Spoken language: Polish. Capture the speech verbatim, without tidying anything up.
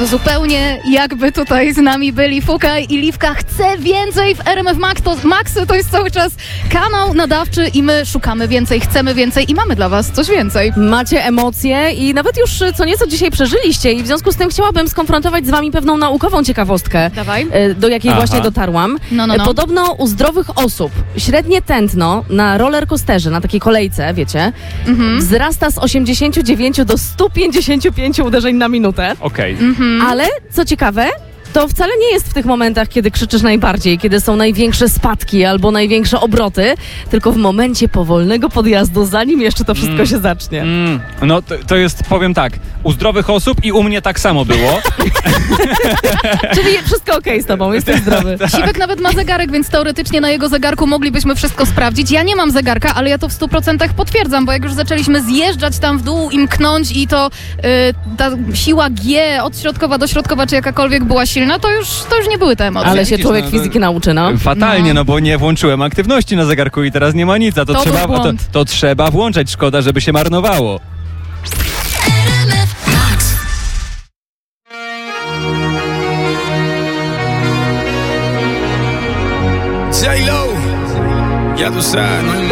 Zupełnie jakby tutaj z nami byli Fuka i Liwka. Chcę więcej w R M F Max. To, Max to jest cały czas kanał nadawczy i my szukamy więcej, chcemy więcej i mamy dla was coś więcej. Macie emocje i nawet już co nieco dzisiaj przeżyliście i w związku z tym chciałabym skonfrontować z wami pewną naukową ciekawostkę. Dawaj. Do jakiej Aha. właśnie dotarłam. No, no, no. Podobno u zdrowych osób średnie tętno na rollercoasterze, na takiej kolejce, wiecie, Mhm. wzrasta z osiemdziesięciu dziewięciu do stu pięćdziesięciu pięciu uderzeń na minutę. Okej. Ale co ciekawe, to wcale nie jest w tych momentach, kiedy krzyczysz najbardziej, kiedy są największe spadki albo największe obroty, tylko w momencie powolnego podjazdu, zanim jeszcze to wszystko Mm. się zacznie. Mm, no to, to jest, powiem tak, u zdrowych osób i u mnie tak samo było. Czyli wszystko okej z tobą, jesteś zdrowy. Siwek nawet ma zegarek, więc teoretycznie na jego zegarku moglibyśmy wszystko sprawdzić. Ja nie mam zegarka, ale ja to w stu procentach potwierdzam, bo jak już zaczęliśmy zjeżdżać tam w dół i mknąć i to y, ta siła G od środkowa do środkowa, czy jakakolwiek była silna, to już, to już nie były te emocje. Ale się Widzisz, człowiek no, to- fizyki nauczy, no. Fatalnie, no bo nie włączyłem aktywności na zegarku i teraz nie ma nic, a to, To był trzeba, to, błąd. to trzeba włączać, szkoda, żeby się marnowało. J-Lo, ya tú sabes, no hay más.